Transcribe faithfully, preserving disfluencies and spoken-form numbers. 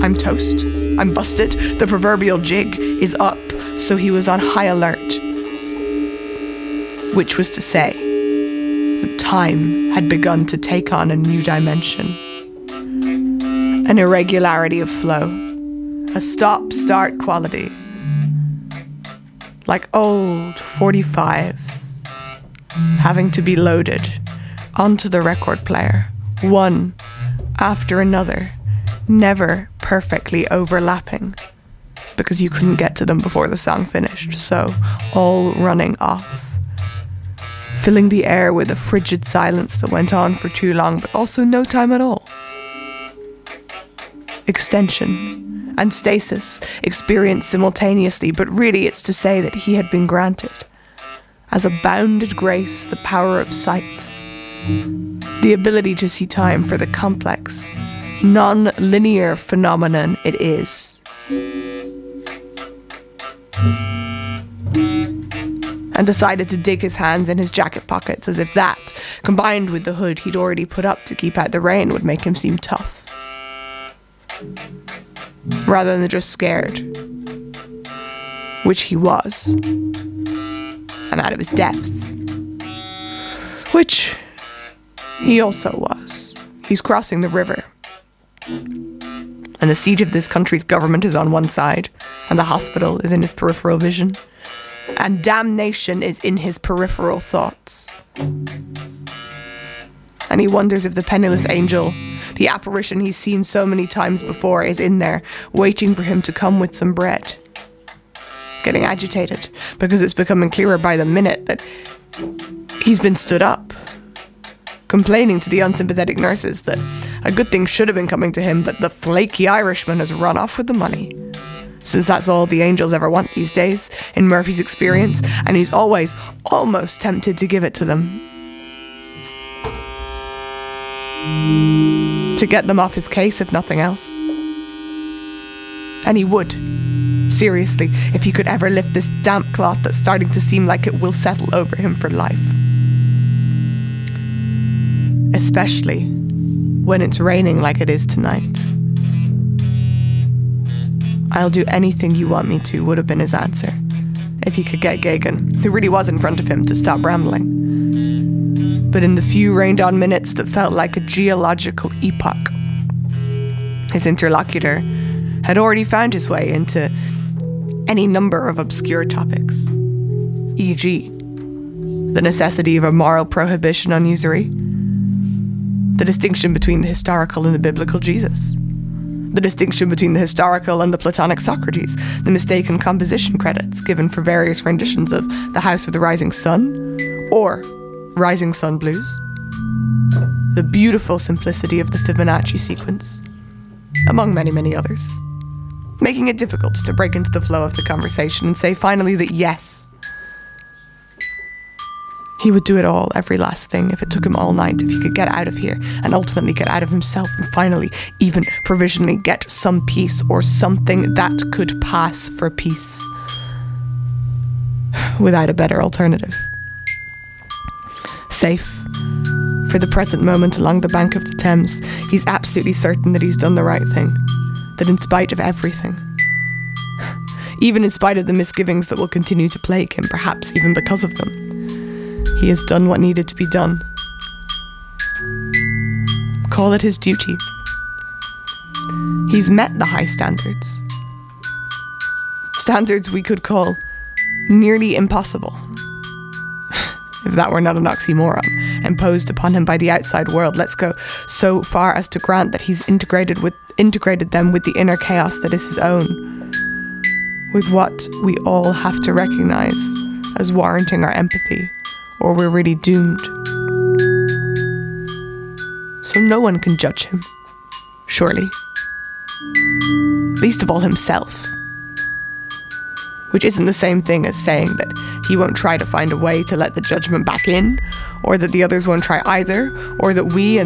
I'm toast. I'm busted. The proverbial jig is up, so he was on high alert. Which was to say, that time had begun to take on a new dimension. An irregularity of flow. A stop-start quality. Like old forty-fives. Having to be loaded onto the record player. One after another. Never perfectly overlapping, because you couldn't get to them before the song finished, so all running off, filling the air with a frigid silence that went on for too long, but also no time at all. Extension and stasis experienced simultaneously, but really it's to say that he had been granted, as a bounded grace, the power of sight, the ability to see time for the complex, non-linear phenomenon it is. And decided to dig his hands in his jacket pockets, as if that, combined with the hood he'd already put up to keep out the rain, would make him seem tough. Rather than just scared. Which he was. And out of his depth. Which he also was. He's crossing the river. And the seat of this country's government is on one side, and the hospital is in his peripheral vision, and damnation is in his peripheral thoughts. And he wonders if the penniless angel, the apparition he's seen so many times before, is in there, waiting for him to come with some bread. Getting agitated, because it's becoming clearer by the minute that he's been stood up. Complaining to the unsympathetic nurses that a good thing should have been coming to him, but the flaky Irishman has run off with the money. Since that's all the angels ever want these days, in Murphy's experience, and he's always almost tempted to give it to them. To get them off his case, if nothing else. And he would. Seriously, if he could ever lift this damp cloth that's starting to seem like it will settle over him for life. Especially when it's raining like it is tonight. I'll do anything you want me to, would have been his answer, if he could get Gagan, who really was in front of him, to stop rambling. But in the few rained-on minutes that felt like a geological epoch, his interlocutor had already found his way into any number of obscure topics, for example, the necessity of a moral prohibition on usury, the distinction between the historical and the biblical Jesus, the distinction between the historical and the Platonic Socrates, the mistaken composition credits given for various renditions of The House of the Rising Sun, or Rising Sun Blues, the beautiful simplicity of the Fibonacci sequence, among many, many others, making it difficult to break into the flow of the conversation and say finally that yes, he would do it all, every last thing, if it took him all night, if he could get out of here, and ultimately get out of himself, and finally, even provisionally get some peace, or something that could pass for peace, without a better alternative. Safe, for the present moment along the bank of the Thames, he's absolutely certain that he's done the right thing, that in spite of everything, even in spite of the misgivings that will continue to plague him, perhaps even because of them, he has done what needed to be done. Call it his duty. He's met the high standards. Standards we could call nearly impossible, if that were not an oxymoron, imposed upon him by the outside world. Let's go so far as to grant that he's integrated with integrated them with the inner chaos that is his own, with what we all have to recognize as warranting our empathy, or we're really doomed. So no one can judge him, surely. Least of all himself. Which isn't the same thing as saying that he won't try to find a way to let the judgment back in, or that the others won't try either, or that we and